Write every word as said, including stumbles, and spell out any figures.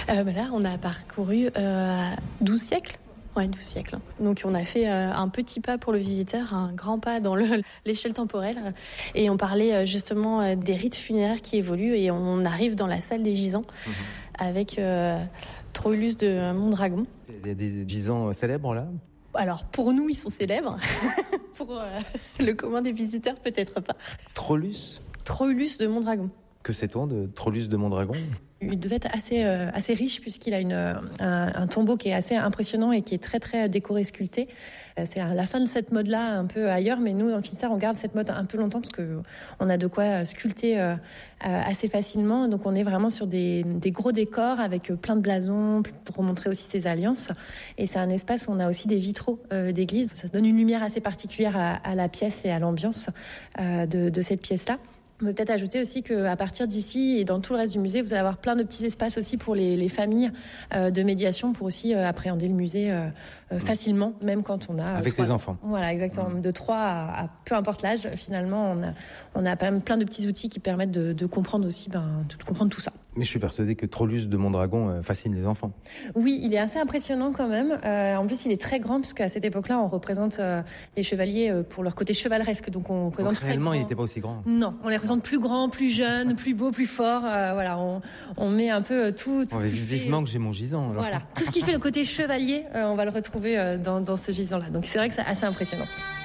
euh, bah Là, on a parcouru euh, douze siècles. Ouais, douze siècles. Donc on a fait euh, un petit pas pour le visiteur, un grand pas dans le, l'échelle temporelle. Et on parlait euh, justement euh, des rites funéraires qui évoluent. Et on arrive dans la salle des gisants mmh. avec euh, Troilus de Mondragon. Il y a des gisants célèbres là ? Alors pour nous, ils sont célèbres. Pour euh, le commun des visiteurs, peut-être pas. Troilus ? Troilus de Mondragon. Que sait-on de Troilus de Mondragon ? Il devait être assez, euh, assez riche puisqu'il a une, un, un tombeau qui est assez impressionnant et qui est très très décoré, sculpté. C'est à la fin de cette mode-là un peu ailleurs, mais nous dans le Finistère on garde cette mode un peu longtemps parce que on a de quoi sculpter euh, assez facilement. Donc on est vraiment sur des, des gros décors avec plein de blasons pour montrer aussi ses alliances. Et c'est un espace où on a aussi des vitraux euh, d'église. Ça se donne une lumière assez particulière à, à la pièce et à l'ambiance euh, de, de cette pièce-là. On peut peut-être ajouter aussi qu'à partir d'ici et dans tout le reste du musée, vous allez avoir plein de petits espaces aussi pour les, les familles euh, de médiation pour aussi euh, appréhender le musée euh, euh, facilement, même quand on a... Avec les enfants. Voilà, exactement. Mmh. De trois à, à peu importe l'âge, finalement, on a, on a quand même plein de petits outils qui permettent de, de comprendre aussi, ben, de comprendre tout ça. Mais je suis persuadé que Troilus de Mondragon euh, fascine les enfants. Oui, il est assez impressionnant quand même. Euh, en plus, il est très grand puisqu'à cette époque-là, on représente euh, les chevaliers euh, pour leur côté chevaleresque. Donc, on représente donc, très réellement, grand. il n'était pas aussi grand. Non, on les représente plus grands, plus jeunes, plus beaux, plus forts. Euh, voilà, on, on met un peu tout. tout on va vivement fait... que j'ai mon gisant. Alors. Voilà, tout ce qui fait le côté chevalier, euh, on va le retrouver euh, dans, dans ce gisant-là. Donc, c'est vrai que c'est assez impressionnant.